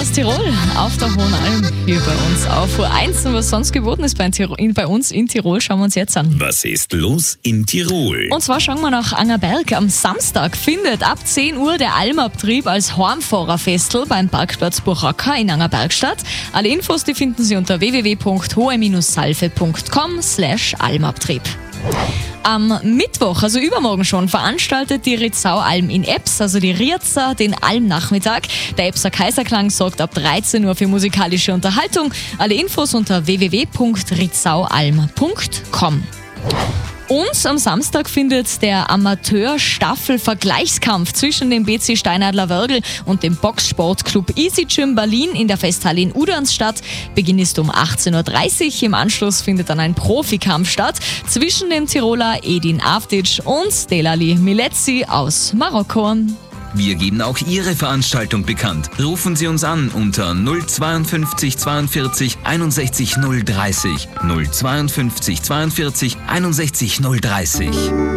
aus Tirol auf der Hohen Alm hier bei uns auf Uhr 1. Und was sonst geboten ist bei uns in Tirol, schauen wir uns jetzt an. Was ist los in Tirol? Und zwar schauen wir nach Angerberg. Am Samstag findet ab 10 Uhr der Almabtrieb als Heimfahrerfestl beim Parkplatz Burraca in Angerberg statt. Alle Infos die finden Sie unter www.hohe-salve.com/Almabtrieb. Am Mittwoch, also übermorgen schon, veranstaltet die Ritzau Alm in Ebbs, also die Rietzer, den Almnachmittag. Der Ebbser Kaiserklang sorgt ab 13 Uhr für musikalische Unterhaltung. Alle Infos unter www.ritzaualm.com. Und am Samstag findet der Amateur-Staffel-Vergleichskampf zwischen dem BC Steinadler Wörgl und dem Boxsportclub Easy Gym Berlin in der Festhalle in Udans statt. Beginn ist um 18.30 Uhr. Im Anschluss findet dann ein Profikampf statt zwischen dem Tiroler Edin Avdic und Delali Milezi aus Marokko. Wir geben auch Ihre Veranstaltung bekannt. Rufen Sie uns an unter 052 42 61 030. 052 42 61 030.